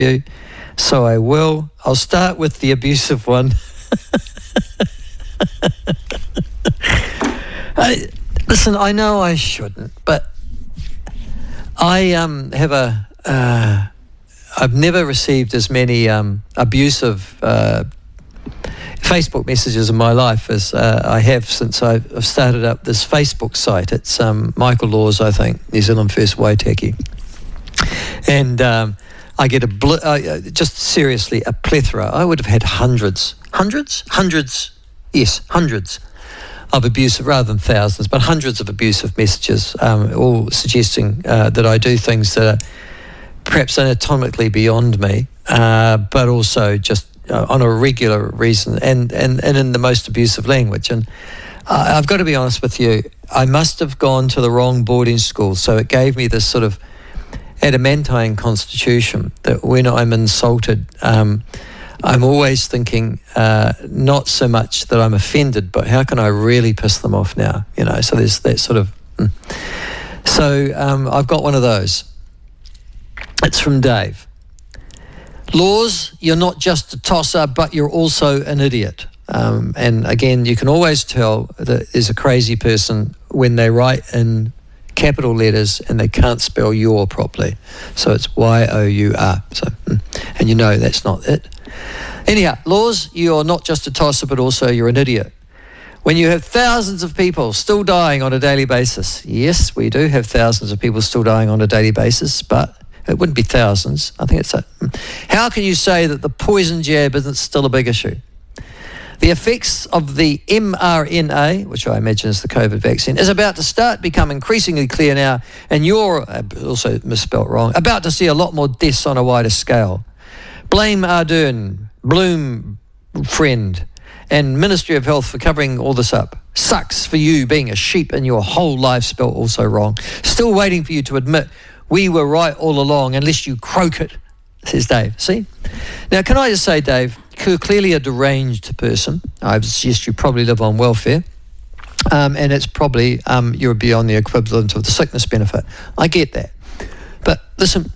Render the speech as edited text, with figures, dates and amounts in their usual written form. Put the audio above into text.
you, so I will. I'll start with the abusive one. Listen, I know I shouldn't, but I I've never received as many abusive Facebook messages in my life as I have since I've started up this Facebook site. It's Michael Laws, I think, New Zealand First Waitaki. And I get just seriously a plethora. I would have had hundreds of abusive, rather than thousands, but hundreds of abusive messages, all suggesting that I do things that are perhaps anatomically beyond me, but also just on a regular reason and in the most abusive language. And I've got to be honest with you, I must have gone to the wrong boarding school, so it gave me this sort of adamantine constitution that when I'm insulted, I'm always thinking not so much that I'm offended, but how can I really piss them off now? You know, so there's that sort of... So I've got one of those. It's from Dave. Laws, you're not just a tosser, but you're also an idiot. And again, you can always tell that there's a crazy person when they write in capital letters and they can't spell your properly. So it's Y-O-U-R. So, and you know that's not it. Anyhow, Laws, you're not just a tosser, but also you're an idiot. When you have thousands of people still dying on a daily basis, yes, we do have thousands of people still dying on a daily basis, but it wouldn't be thousands. I think it's a... How can you say that the poison jab isn't still a big issue? The effects of the mRNA, which I imagine is the COVID vaccine, is about to start become increasingly clear now, and you're, also misspelt wrong, about to see a lot more deaths on a wider scale. Blame Ardern, Bloom friend, and Ministry of Health for covering all this up. Sucks for you being a sheep and your whole life spelt also wrong. Still waiting for you to admit we were right all along unless you croak it, says Dave. See? Now, can I just say, Dave, you're clearly a deranged person. I would suggest you probably live on welfare. And it's probably you're beyond the equivalent of the sickness benefit. I get that. But listen,